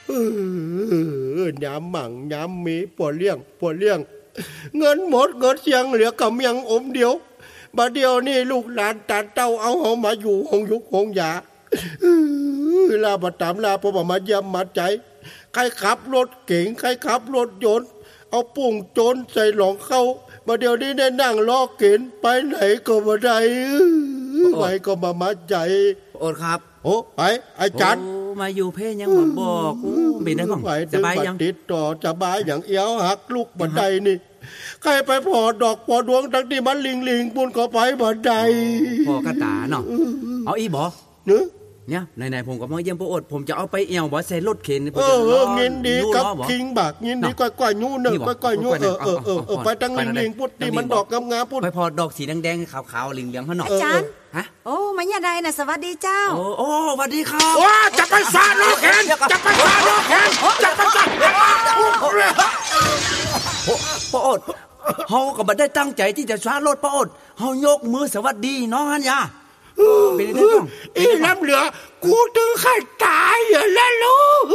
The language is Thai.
ย้ำหมั่งย้ำมีปวดเลี้ยงเงินหมดเงินเสียงเหลือกำยังอมเดียวบัดเดียวนี่ลูกหลานตาเต้าเอาเขามาอยู่หงยุกหงยาลาบัดตามลาพอมาเยี่ยมมาใจใครขับรถเก๋งใครขับรถยนต์เอาปุ่งโจนใส่หลองเข้าบัดเดียวนี้ได้นั่งล้อเก๋งไปไหนก็บ่ได้ไปก็มาใจโอดครับโอ้ไปอาจารย์มาอยู่เพ่ยังมาบอกเป็นได้บ้างสบายยังติดต่อสบายอย่างเอี้ยวหักลูกบันไดนี่ใครไปพอดอกพอดวงทั้งที่มันลิงบุญก็ไปบันไดพอกระตาเนาะเอาอีบ่เนื้อเนี่ยไหนๆผมก็มาเยี่ยมพ่ออดผมจะเอาไปเอี่ยวบ่ใส่รถเข็นงินดีกับคิงบักงินดีก้อยๆยูเนอะก้อยๆยูไปตั้งลิงพุทธิมันดอกงามๆพุทไปพอดอกสีแดงๆขาวๆเหลืองๆเขาหน่อยอาจารย์ฮะโอ้มาอย่าใดน่ะสวัสดีเจ้าโอ้สวัสดีครับว้าจะไปซาโลเข็นจะไปซาโลเข็นจะไปซาพ่ออดเฮาก็บ่ได้ตั้งใจที่จะชาร์จรถพ่ออดเฮายกมือสวัสดีน้องฮันยาเป็นได้บ้างอีน้ำเหลือกูถึงขั้นตายอยู่แล้วลูก